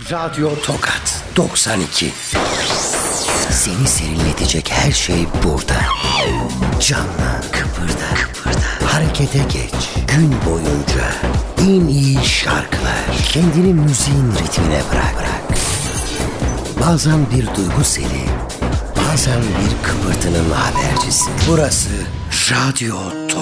Radyo Tokat 92. Seni serinletecek her şey burada. Canlı, kıpırda, harekete geç. Gün boyunca en iyi şarkılar. Kendini müziğin ritmine bırak. Bazen bir duygu seli, bazen bir kıpırtının habercisi. Burası Radyo Tokat.